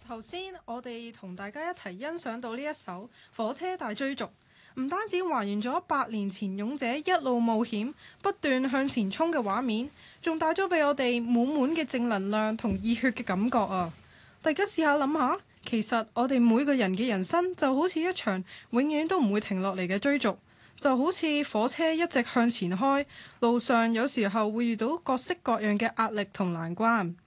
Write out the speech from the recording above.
頭先我哋同大家一齊欣賞到呢一首《火車大追逐》，唔單止還原咗100年前勇者一路冒險、不斷向前衝嘅畫面，仲帶咗俾我哋滿滿嘅正能量同熱血嘅感覺啊！大家試下諗下，其實我哋每個人嘅人生就好似一場永遠都唔會停落嚟嘅追逐，就好似火車一直向前開，路上有時候會遇到各式各樣嘅壓力同難關。